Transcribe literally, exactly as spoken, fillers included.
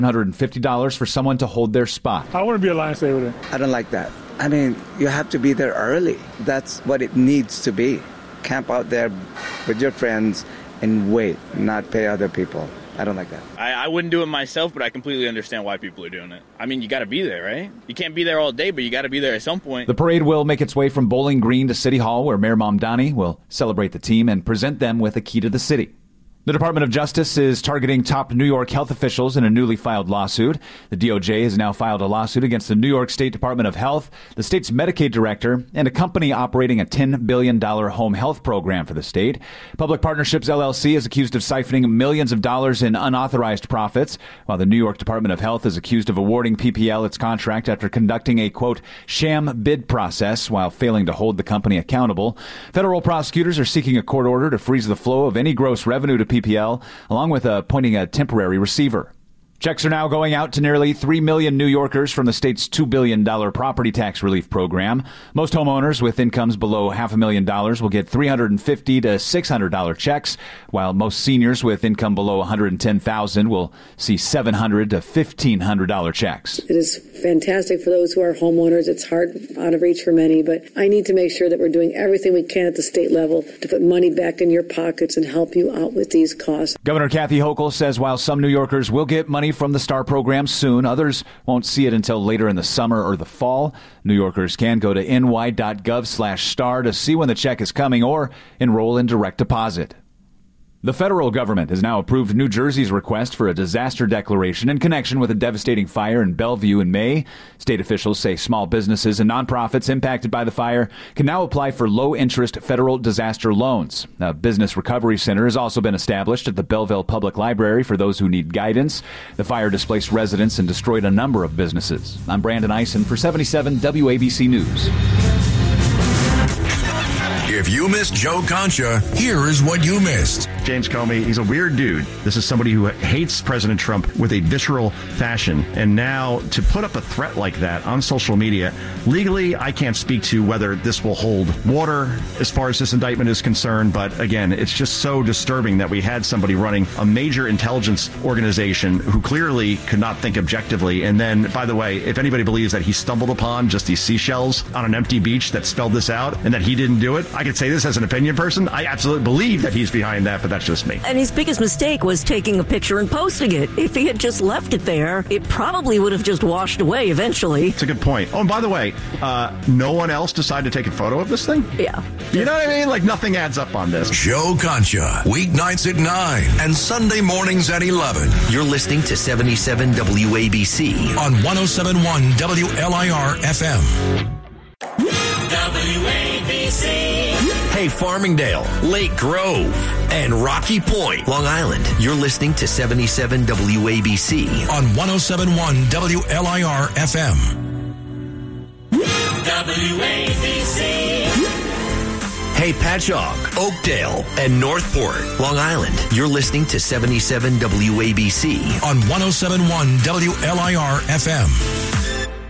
one hundred fifty dollars for someone to hold their spot. I want to be a lifesaver then. I don't like that. I mean, you have to be there early. That's what it needs to be. Camp out there with your friends and wait, not pay other people. I don't like that. I, I wouldn't do it myself, but I completely understand why people are doing it. I mean, you got to be there, right? You can't be there all day, but you got to be there at some point. The parade will make its way from Bowling Green to City Hall, where Mayor Mamdani will celebrate the team and present them with a key to the city. The Department of Justice is targeting top New York health officials in a newly filed lawsuit. The D O J has now filed a lawsuit against the New York State Department of Health, the state's Medicaid director, and a company operating a ten billion dollars home health program for the state. Public Partnerships L L C is accused of siphoning millions of dollars in unauthorized profits, while the New York Department of Health is accused of awarding P P L its contract after conducting a, quote, sham bid process while failing to hold the company accountable. Federal prosecutors are seeking a court order to freeze the flow of any gross revenue to P P L, along with appointing a temporary receiver. Checks are now going out to nearly three million New Yorkers from the state's two billion dollars property tax relief program. Most homeowners with incomes below half a million dollars will get three hundred fifty to six hundred dollars checks, while most seniors with income below one hundred ten thousand dollars will see seven hundred to fifteen hundred dollars checks. It is fantastic for those who are homeowners. It's hard, out of reach for many, but I need to make sure that we're doing everything we can at the state level to put money back in your pockets and help you out with these costs. Governor Kathy Hochul says while some New Yorkers will get money from the STAR program soon, others won't see it until later in the summer or the fall. New Yorkers can go to ny.gov slash star to see when the check is coming or enroll in direct deposit. The federal government has now approved New Jersey's request for a disaster declaration in connection with a devastating fire in Bellevue in May. State officials say small businesses and nonprofits impacted by the fire can now apply for low-interest federal disaster loans. A business recovery center has also been established at the Belleville Public Library for those who need guidance. The fire displaced residents and destroyed a number of businesses. I'm Brandon Eisen for seventy-seven W A B C News. If you missed Joe Concha, here is what you missed. James Comey, he's a weird dude. This is somebody who hates President Trump with a visceral fashion. And now to put up a threat like that on social media, legally, I can't speak to whether this will hold water as far as this indictment is concerned. But again, it's just so disturbing that we had somebody running a major intelligence organization who clearly could not think objectively. And then, by the way, if anybody believes that he stumbled upon just these seashells on an empty beach that spelled this out and that he didn't do it, I could say this as an opinion person. I absolutely believe that he's behind that, but that's just me. And his biggest mistake was taking a picture and posting it. If he had just left it there, it probably would have just washed away eventually. It's a good point. Oh, and by the way, uh, no one else decided to take a photo of this thing? Yeah. You know what I mean? Like, nothing adds up on this. Joe Concha, weeknights at nine and Sunday mornings at eleven. You're listening to seventy-seven W A B C on one oh seven point one W L I R F M. W A B C. Hey, Farmingdale, Lake Grove, and Rocky Point, Long Island. You're listening to seventy-seven W A B C on one oh seven point one W L I R F M. W A B C. Hey, Patchogue, Oakdale, and Northport, Long Island. You're listening to seventy-seven W A B C on one oh seven point one W L I R F M.